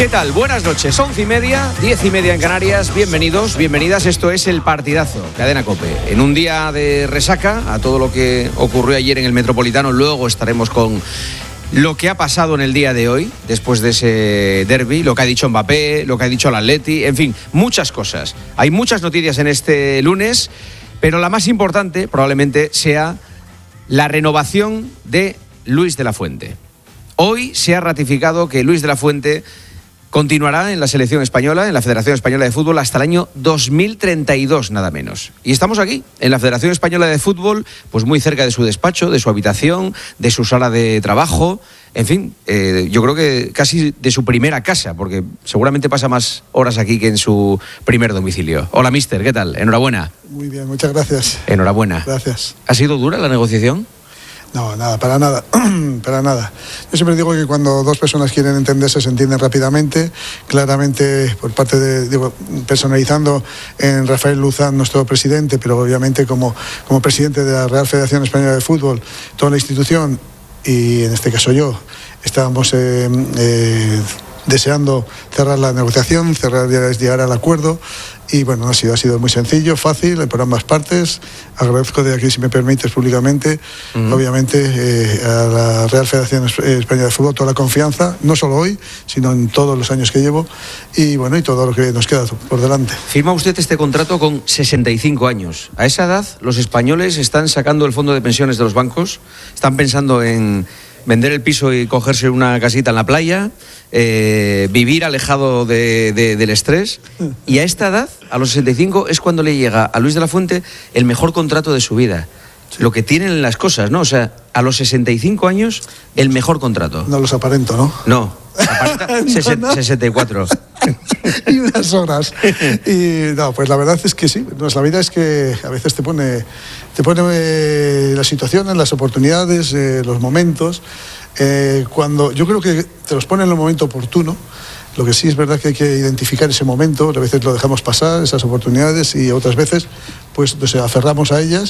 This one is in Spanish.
¿Qué tal? Buenas noches, 11:30, 10:30 en Canarias. Bienvenidos, bienvenidas. Esto es El Partidazo, Cadena COPE. En un día de resaca a todo lo que ocurrió ayer en el Metropolitano, luego estaremos con lo que ha pasado en el día de hoy, después de ese derbi, lo que ha dicho Mbappé, lo que ha dicho el Atleti, en fin, muchas cosas. Hay muchas noticias en este lunes, pero la más importante probablemente sea la renovación de Luis de la Fuente. Hoy se ha ratificado que Luis de la Fuente continuará en la selección española, en la Federación Española de Fútbol, hasta el año 2032, nada menos. Y estamos aquí, en la Federación Española de Fútbol, pues muy cerca de su despacho, de su habitación, de su sala de trabajo, en fin, yo creo que casi de su primera casa, porque seguramente pasa más horas aquí que en su primer domicilio. Hola, mister, ¿qué tal? Enhorabuena. Muy bien, muchas gracias. Enhorabuena. Gracias. ¿Ha sido dura la negociación? No, nada, para nada, para nada. Yo siempre digo que cuando dos personas quieren entenderse se entienden rápidamente, claramente por parte de, personalizando en Rafael Luzán, nuestro presidente, pero obviamente como presidente de la Real Federación Española de Fútbol, toda la institución y en este caso yo, estábamos deseando cerrar la negociación, llegar al acuerdo. Y bueno, ha sido muy sencillo, fácil, por ambas partes. Agradezco de aquí, si me permites, públicamente, obviamente, a la Real Federación Española de Fútbol toda la confianza, no solo hoy, sino en todos los años que llevo, y bueno, y todo lo que nos queda por delante. Firma usted este contrato con 65 años. A esa edad, los españoles están sacando el fondo de pensiones de los bancos, están pensando en vender el piso y cogerse una casita en la playa, vivir alejado del estrés. Y a esta edad, a los 65, es cuando le llega a Luis de la Fuente el mejor contrato de su vida. Sí. Lo que tienen las cosas, ¿no? O sea, a los 65 años, el mejor contrato. No los aparento, ¿no? No, aparenta 64. Y unas horas. Y no, pues la verdad es que sí. La vida es que a veces te pone las situaciones, las oportunidades, los momentos. Cuando yo creo que te los pone en el momento oportuno. Lo que sí es verdad que hay que identificar ese momento. A veces lo dejamos pasar, esas oportunidades, y otras veces pues nos aferramos a ellas